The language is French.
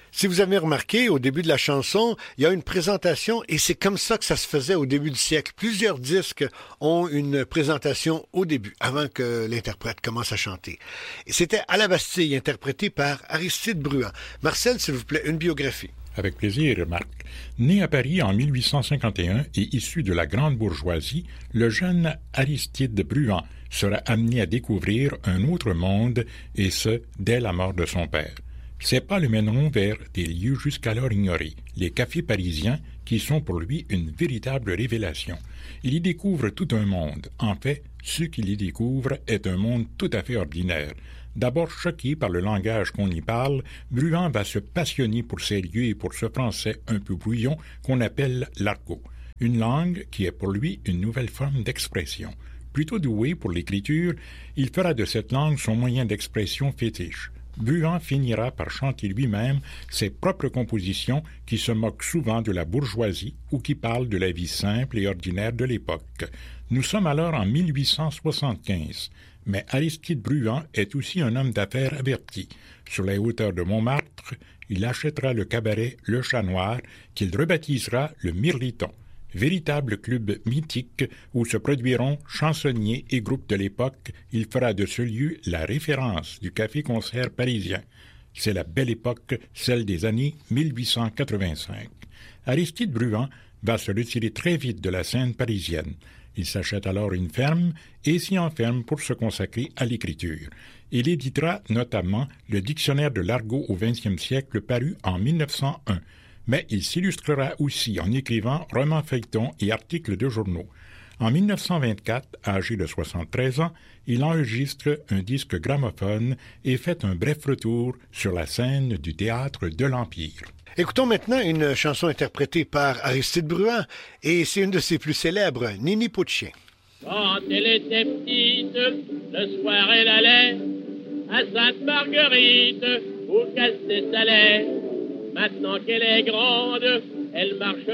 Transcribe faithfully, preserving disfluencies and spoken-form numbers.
Si vous avez remarqué, au début de la chanson, il y a une présentation et c'est comme ça que ça se faisait au début du siècle. Plusieurs disques ont une présentation au début, avant que l'interprète commence à chanter. Et c'était À la Bastille, interprété par Aristide Bruant. Marcel, s'il vous plaît, une biographie. Avec plaisir, Marc. Né à Paris en mille huit cent cinquante et un et issu de la grande bourgeoisie, le jeune Aristide Bruant sera amené à découvrir un autre monde, et ce, dès la mort de son père. Ses pas le mèneront vers des lieux jusqu'alors ignorés, les cafés parisiens, qui sont pour lui une véritable révélation. Il y découvre tout un monde. En fait, ce qu'il y découvre est un monde tout à fait ordinaire. D'abord choqué par le langage qu'on y parle, Bruant va se passionner pour ces lieux et pour ce français un peu brouillon qu'on appelle l'argot. Une langue qui est pour lui une nouvelle forme d'expression. Plutôt doué pour l'écriture, il fera de cette langue son moyen d'expression fétiche. Bruant finira par chanter lui-même ses propres compositions qui se moquent souvent de la bourgeoisie ou qui parlent de la vie simple et ordinaire de l'époque. Nous sommes alors en mille huit cent soixante-quinze, mais Aristide Bruant est aussi un homme d'affaires averti. Sur les hauteurs de Montmartre, il achètera le cabaret Le Chat Noir qu'il rebaptisera le Mirliton. Véritable club mythique où se produiront chansonniers et groupes de l'époque, il fera de ce lieu la référence du café-concert parisien. C'est la belle époque, celle des années mille huit cent quatre-vingt-cinq. Aristide Bruant va se retirer très vite de la scène parisienne. Il s'achète alors une ferme et s'y enferme pour se consacrer à l'écriture. Il éditera notamment le Dictionnaire de l'argot au vingtième siècle paru en mille neuf cent un. Mais il s'illustrera aussi en écrivant romans feuilletons et articles de journaux. En mille neuf cent vingt-quatre, âgé de soixante-treize ans, il enregistre un disque gramophone et fait un bref retour sur la scène du théâtre de l'Empire. Écoutons maintenant une chanson interprétée par Aristide Bruant, et c'est une de ses plus célèbres, Nini Peau de chien. Quand elle était petite, le soir elle allait à Sainte-Marguerite où Casse-Salais. Maintenant qu'elle est grande, elle marche